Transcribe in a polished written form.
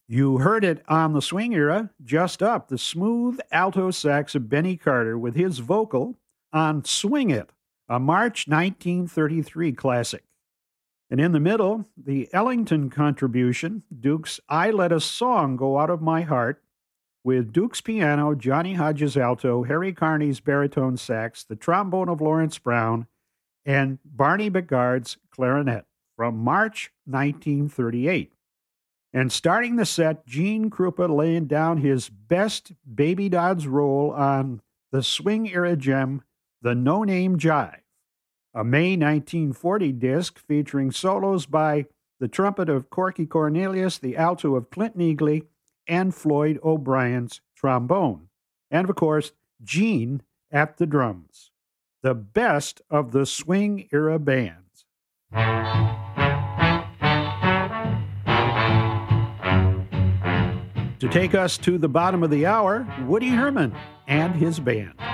You heard it on the swing era, just up, the smooth alto sax of Benny Carter with his vocal on Swing It, a March 1933 classic. And in the middle, the Ellington contribution, Duke's I Let a Song Go Out of My Heart, with Duke's piano, Johnny Hodges alto, Harry Carney's baritone sax, the trombone of Lawrence Brown, and Barney Begard's clarinet from March 1938. And starting the set, Gene Krupa laying down his best Baby Dodd's role on the swing era gem, The No Name Jive, a May 1940 disc featuring solos by the trumpet of Corky Cornelius, the alto of Clint Neagley, and Floyd O'Brien's trombone. And of course, Gene at the drums. The best of the swing era bands. To take us to the bottom of the hour, Woody Herman and his band.